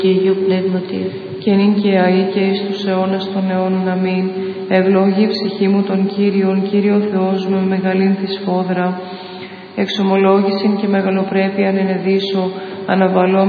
και Αγίου Πνεύματι, και νυν και αεί και εις τους αιώνας των αιώνων. Αμήν. Ευλόγη η ψυχή μου τον Κύριον, Κύριο Θεός μου, με μεγαλήν τη σφόδρα. Εξομολόγησιν και μεγαλοπρέπειαν ενεδίσω, αναβαλώ